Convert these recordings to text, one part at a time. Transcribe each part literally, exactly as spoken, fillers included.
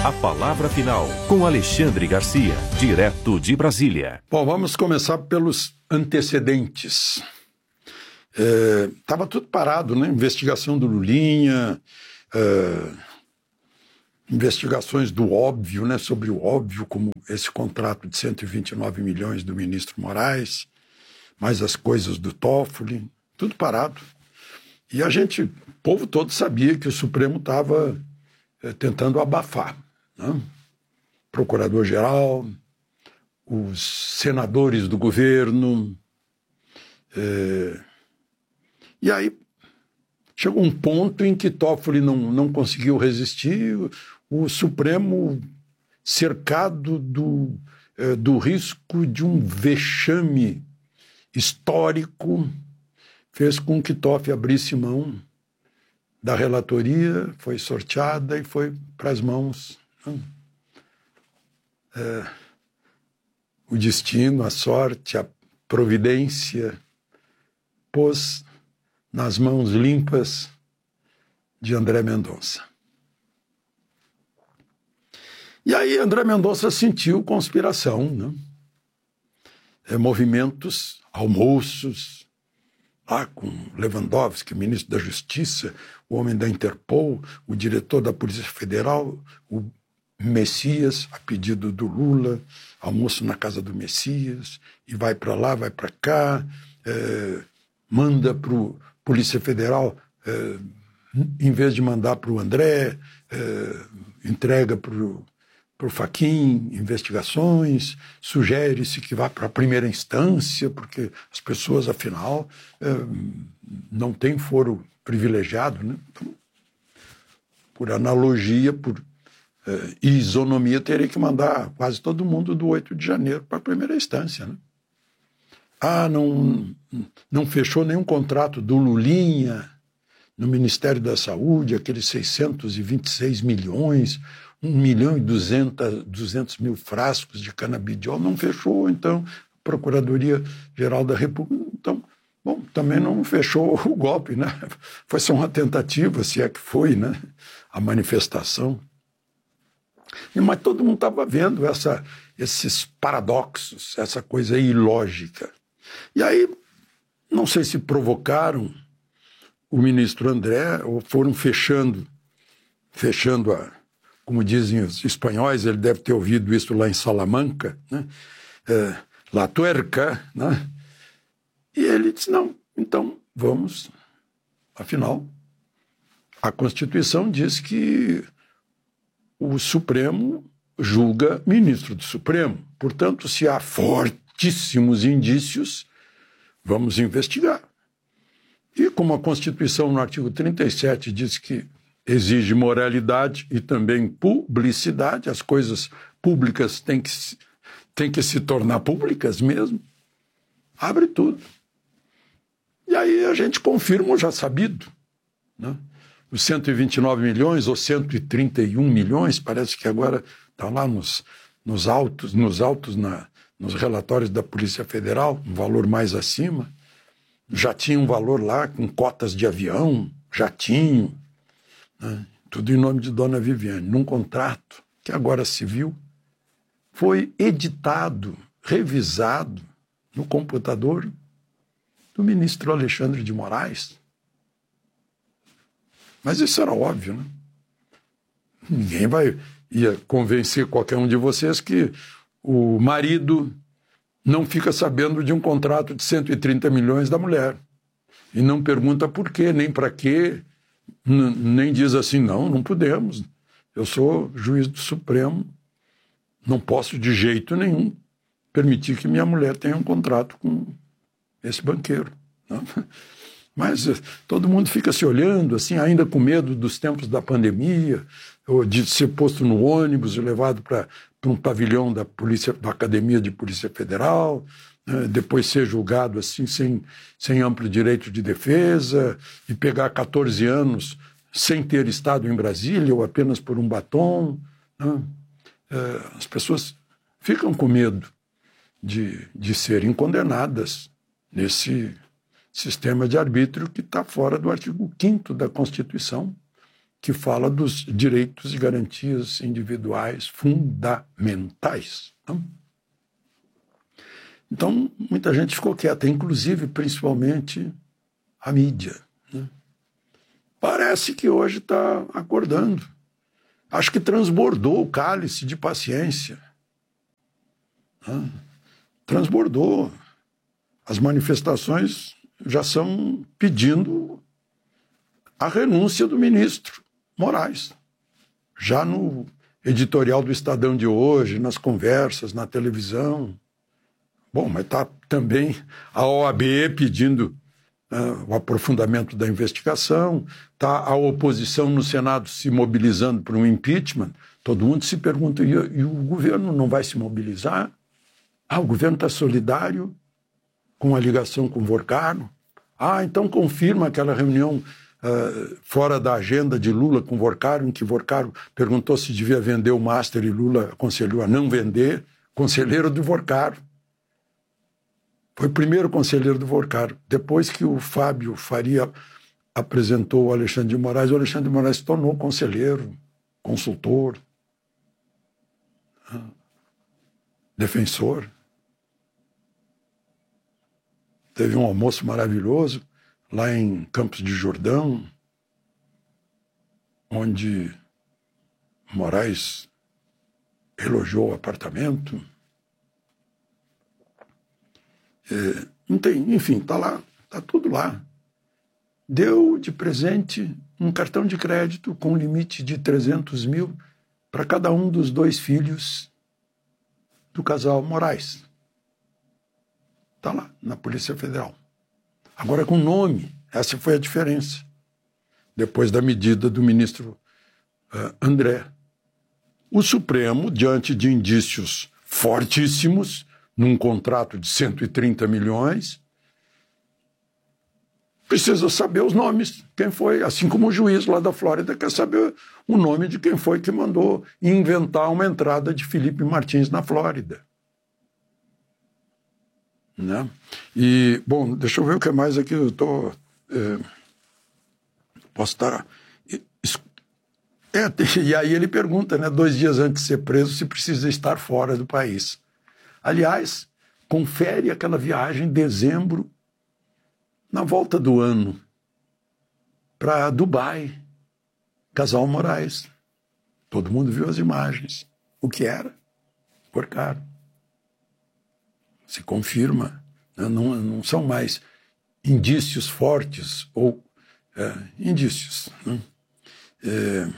A palavra final, com Alexandre Garcia, direto de Brasília. Bom, vamos começar pelos antecedentes. Estava é, tudo parado, né? Investigação do Lulinha, é, investigações do óbvio, né? Sobre o óbvio, como esse contrato de cento e vinte e nove milhões do ministro Moraes, mais as coisas do Toffoli, tudo parado. E a gente, o povo todo sabia que o Supremo estava é, tentando abafar, né? Procurador-geral, os senadores do governo. É, e aí chegou um ponto em que Toffoli não, não conseguiu resistir, o Supremo, cercado do, é, do risco de um vexame histórico, fez com que Toffoli abrisse mão da relatoria, foi sorteada e foi para as mãos. É, o destino, a sorte, a providência pôs nas mãos limpas de André Mendonça. E aí André Mendonça sentiu conspiração, né? É, movimentos, almoços, lá com Lewandowski, ministro da Justiça, o homem da Interpol, o diretor da Polícia Federal, o Messias, a pedido do Lula, almoço na casa do Messias, e vai para lá, vai para cá, é, manda para o Polícia Federal, é, em vez de mandar para o André, é, entrega para o Fachin investigações, sugere-se que vá para a primeira instância, porque as pessoas, afinal, é, não têm foro privilegiado, né? Então, por analogia, por é, isonomia, teria que mandar quase todo mundo do oito de janeiro para a primeira instância, né? Ah, não, não fechou nenhum contrato do Lulinha no Ministério da Saúde, aqueles seiscentos e vinte e seis milhões, um milhão e duzentos mil frascos de canabidiol, não fechou, então, a Procuradoria-Geral da República, então, bom, também não fechou o golpe, né? Foi só uma tentativa, se é que foi, né? A manifestação. Mas todo mundo estava vendo essa, esses paradoxos, essa coisa ilógica. E aí, não sei se provocaram o ministro André ou foram fechando, fechando a, como dizem os espanhóis, ele deve ter ouvido isso lá em Salamanca, né? É, La Tuerca, né? E ele disse, não, então vamos, afinal, a Constituição diz que o Supremo julga ministro do Supremo. Portanto, se há fortíssimos indícios, vamos investigar. E como a Constituição, no artigo trinta e sete, diz que exige moralidade e também publicidade, as coisas públicas têm que, têm que se tornar públicas mesmo, abre tudo. E aí a gente confirma o já sabido, né? Os cento e vinte e nove milhões ou cento e trinta e um milhões, parece que agora está lá nos, nos autos, nos, autos na, nos relatórios da Polícia Federal, um valor mais acima. Já tinha um valor lá com cotas de avião, jatinho, né? Tudo em nome de Dona Viviane, num contrato que agora se viu, foi editado, revisado no computador do ministro Alexandre de Moraes. Mas isso era óbvio, né? Ninguém vai ia convencer qualquer um de vocês que o marido não fica sabendo de um contrato de cento e trinta milhões da mulher. E não pergunta por quê, nem para quê, n- nem diz assim, não, não podemos. Eu sou juiz do Supremo, não posso de jeito nenhum permitir que minha mulher tenha um contrato com esse banqueiro, né? Mas todo mundo fica se olhando, assim, ainda com medo dos tempos da pandemia, ou de ser posto no ônibus e levado para um pavilhão da polícia, da Academia de Polícia Federal, né, depois ser julgado assim, sem, sem amplo direito de defesa, e pegar catorze anos sem ter estado em Brasília, ou apenas por um batom, né? É, as pessoas ficam com medo de, de serem condenadas nesse sistema de arbítrio que está fora do artigo quinto da Constituição, que fala dos direitos e garantias individuais fundamentais. Não? Então, muita gente ficou quieta, inclusive, principalmente, a mídia. Né? Parece que hoje está acordando. Acho que transbordou o cálice de paciência. Né? Transbordou. As manifestações já são pedindo a renúncia do ministro Moraes. Já no editorial do Estadão de hoje, nas conversas, na televisão. Bom, mas está também a O A B pedindo uh, o aprofundamento da investigação, está a oposição no Senado se mobilizando por um impeachment. Todo mundo se pergunta, e, e o governo não vai se mobilizar? Ah, o governo está solidário com a ligação com o Vorcaro? Ah, então confirma aquela reunião uh, fora da agenda de Lula com o Vorcaro, em que Vorcaro perguntou se devia vender o Master e Lula aconselhou a não vender, conselheiro do Vorcaro. Foi o primeiro conselheiro do Vorcaro. Depois que o Fábio Faria apresentou o Alexandre de Moraes, o Alexandre de Moraes se tornou conselheiro, consultor, defensor. Teve um almoço maravilhoso lá em Campos de Jordão, onde Moraes elogiou o apartamento. É, não tem, enfim, está lá, está tudo lá. Deu de presente um cartão de crédito com limite de trezentos mil para cada um dos dois filhos do casal Moraes. Está lá, na Polícia Federal. Agora com nome, essa foi a diferença. Depois da medida do ministro uh, André. O Supremo, diante de indícios fortíssimos, num contrato de cento e trinta milhões, precisa saber os nomes, quem foi, assim como o juiz lá da Flórida quer saber o nome de quem foi que mandou inventar uma entrada de Felipe Martins na Flórida. Né? E, bom, deixa eu ver o que mais aqui, eu estou... É, posso estar... É, e aí ele pergunta, né, dois dias antes de ser preso, se precisa estar fora do país. Aliás, confere aquela viagem em dezembro, na volta do ano, para Dubai, casal Moraes. Todo mundo viu as imagens. O que era? Vorcaro. Se confirma. Né? Não, não são mais indícios fortes ou é, indícios. Né? É...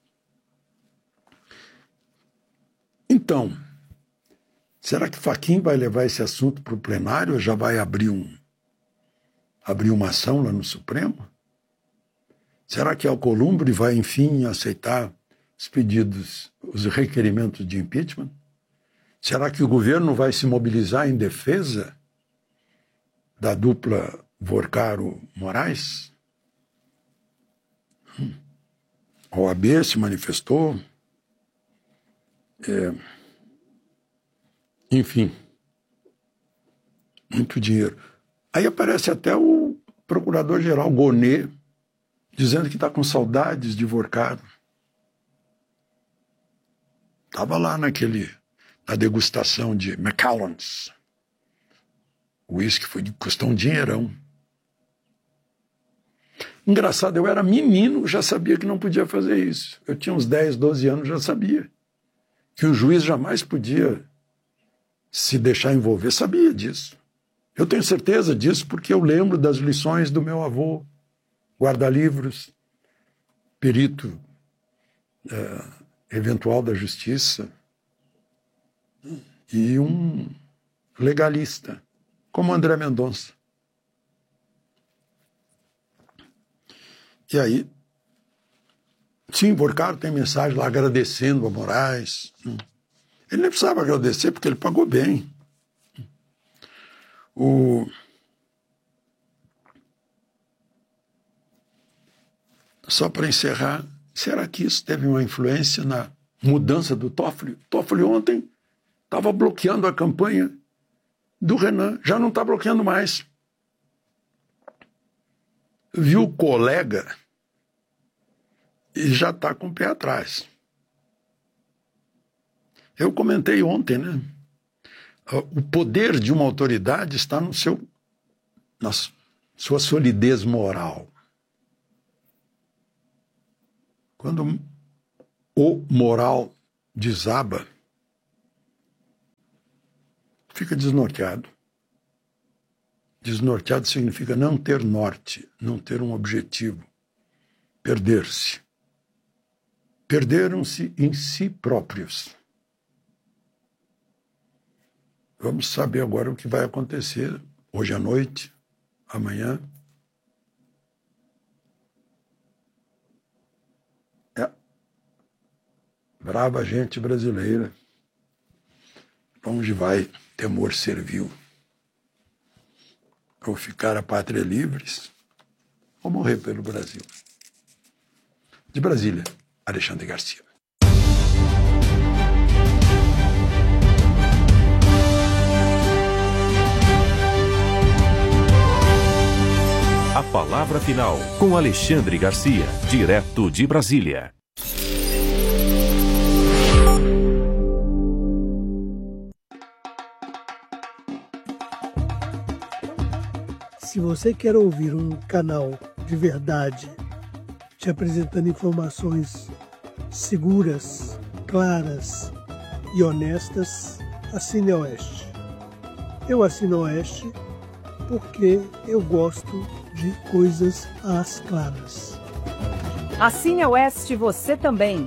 Então... será que Fachin vai levar esse assunto para o plenário ou já vai abrir, um, abrir uma ação lá no Supremo? Será que Alcolumbre vai, enfim, aceitar os pedidos, os requerimentos de impeachment? Será que o governo vai se mobilizar em defesa da dupla Vorcaro-Moraes? Hum. A O A B se manifestou. É... Enfim, muito dinheiro. Aí aparece até o procurador-geral Gonê, dizendo que está com saudades de Vorcaro. Estava lá naquele, na degustação de Macallan's. O uísque foi, custou um dinheirão. Engraçado, eu era menino, já sabia que não podia fazer isso. Eu tinha uns dez, doze anos, já sabia. Que o juiz jamais podia se deixar envolver, sabia disso. Eu tenho certeza disso porque eu lembro das lições do meu avô, guarda-livros, perito é, eventual da justiça e um legalista, como André Mendonça. E aí, sim, Vorcaro tem mensagem lá agradecendo a Moraes. Ele nem precisava agradecer porque ele pagou bem. O... Só para encerrar, será que isso teve uma influência na mudança do Toffoli? Toffoli ontem estava bloqueando a campanha do Renan, já não está bloqueando mais. Viu o colega e já está com o pé atrás. Eu comentei ontem, né? O poder de uma autoridade está no seu, na sua solidez moral. Quando o moral desaba, fica desnorteado. Desnorteado significa não ter norte, não ter um objetivo, perder-se. Perderam-se em si próprios. Vamos saber agora o que vai acontecer hoje à noite, amanhã. É. Brava gente brasileira. Onde vai, temor servil. Ou ficar a pátria livres, ou morrer pelo Brasil. De Brasília, Alexandre Garcia. A palavra final com Alexandre Garcia, direto de Brasília. Se você quer ouvir um canal de verdade, te apresentando informações seguras, claras e honestas, assine a Oeste. Eu assino a Oeste porque eu gosto de coisas às claras. Assine a Oeste você também.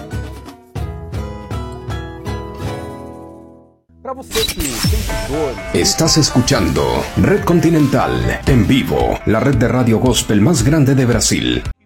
Para você que tem dores. Estás escuchando Red Continental en vivo, la red de radio gospel más grande de Brasil.